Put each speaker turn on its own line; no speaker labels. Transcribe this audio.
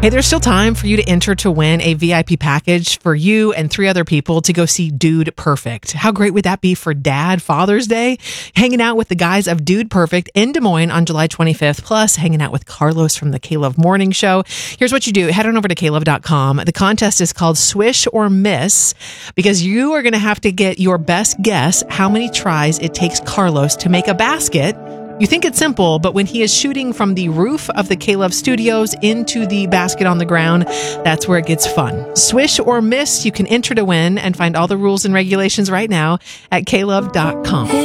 Hey, there's still time for you to enter to win a VIP package for you and 3 other people to go see Dude Perfect. How great would that be for Dad Father's Day? Hanging out with the guys of Dude Perfect in Des Moines on July 25th, plus hanging out with Carlos from the K-Love Morning Show. Here's what you do. Head on over to klove.com. The contest is called Swish or Miss because you are going to have to get your best guess how many tries it takes Carlos to make a basket. You think it's simple, but when he is shooting from the roof of the K-Love studios into the basket on the ground, that's where it gets fun. Swish or miss, you can enter to win and find all the rules and regulations right now at klove.com.